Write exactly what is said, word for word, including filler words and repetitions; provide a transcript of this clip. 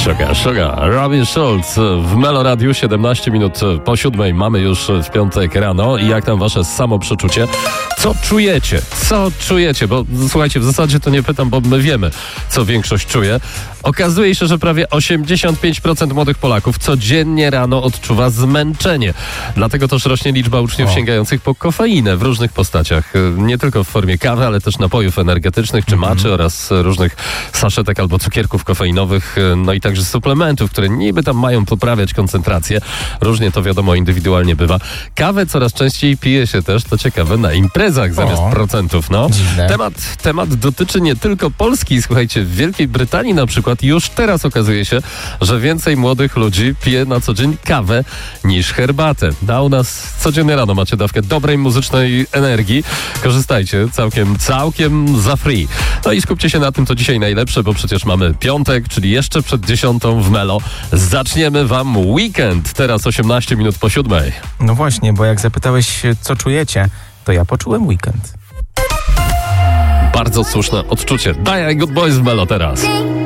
Sugar, sugar. Robin Schulz w Melo Radiu, siedemnaście minut po siódmej. Mamy już w piątek rano. I jak tam wasze samoprzeczucie? Co czujecie? Co czujecie? Bo słuchajcie, w zasadzie to nie pytam, bo my wiemy, co większość czuje. Okazuje się, że prawie osiemdziesiąt pięć procent młodych Polaków codziennie rano odczuwa zmęczenie. Dlatego też rośnie liczba uczniów o. sięgających po kofeinę w różnych postaciach. Nie tylko w formie kawy, ale też napojów energetycznych czy maczy mm-hmm. oraz różnych saszetek albo cukierków kofeinowych, no i także suplementów, które niby tam mają poprawiać koncentrację. Różnie to wiadomo indywidualnie bywa. Kawę coraz częściej pije się też, to ciekawe, na imprezach zamiast o. procentów. No. Temat, temat dotyczy nie tylko Polski. Słuchajcie, w Wielkiej Brytanii na przykład już teraz okazuje się, że więcej młodych ludzi pije na co dzień kawę niż herbatę. A u nas codziennie rano macie dawkę dobrej muzycznej energii. Korzystajcie całkiem, całkiem za free. No i skupcie się na tym, co dzisiaj najlepsze, bo przecież mamy piątek, czyli jeszcze przed dziesiątą w Melo. Zaczniemy wam weekend. Teraz osiemnaście minut po siódmej. No właśnie, bo jak zapytałeś, co czujecie, to ja poczułem weekend. Bardzo słuszne odczucie. Daj Good Boys w Melo teraz.